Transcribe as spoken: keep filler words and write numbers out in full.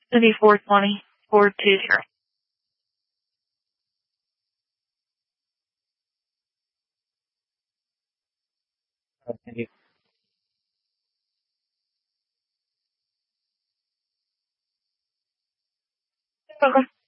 seventy-four twenty, four two zero. Thank you. Okay.